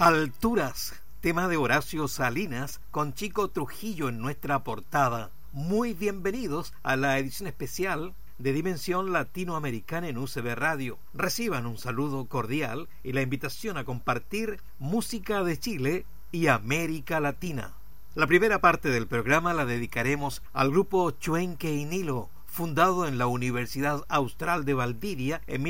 Alturas, tema de Horacio Salinas con Chico Trujillo en nuestra portada. Muy bienvenidos a la edición especial de Dimensión Latinoamericana en UCB Radio. Reciban un saludo cordial y la invitación a compartir música de Chile y América Latina. La primera parte del programa la dedicaremos al grupo Chuenque y Nilo, fundado en la Universidad Austral de Valdivia en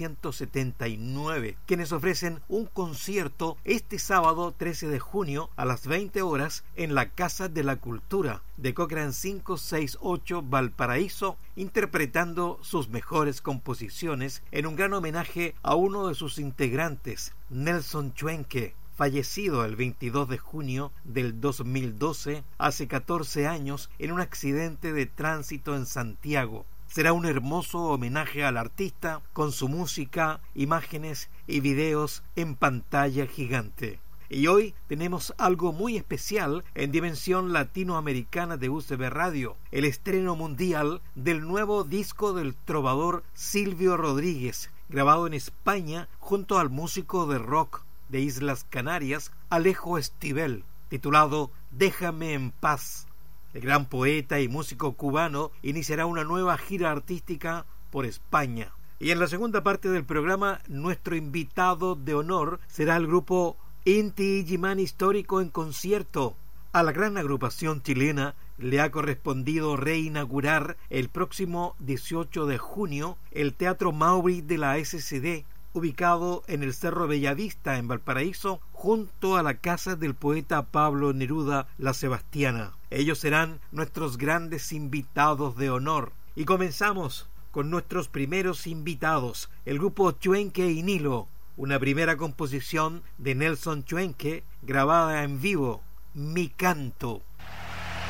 1979, quienes ofrecen un concierto este sábado 13 de junio a las 20 horas en la Casa de la Cultura de Cochrane 568 Valparaíso, interpretando sus mejores composiciones en un gran homenaje a uno de sus integrantes, Nelson Chuenque, fallecido el 22 de junio del 2012, hace 14 años, en un accidente de tránsito en Santiago. Será un hermoso homenaje al artista con su música, imágenes y videos en pantalla gigante. Y hoy tenemos algo muy especial en Dimensión Latinoamericana de UCB Radio, el estreno mundial del nuevo disco del trovador Silvio Rodríguez, grabado en España junto al músico de rock de Islas Canarias, Alejo Stivel, titulado Déjame en paz. El gran poeta y músico cubano iniciará una nueva gira artística por España. Y en la segunda parte del programa, nuestro invitado de honor será el grupo Inti Illimani Histórico en concierto. A la gran agrupación chilena le ha correspondido reinaugurar el próximo 18 de junio el Teatro Mauri de la SCD, ubicado en el Cerro Bellavista en Valparaíso, junto a la casa del poeta Pablo Neruda La Sebastiana. Ellos serán nuestros grandes invitados de honor. Y comenzamos con nuestros primeros invitados, el grupo Chuenque y Nilo, una primera composición de Nelson Chuenque grabada en vivo, Mi Canto.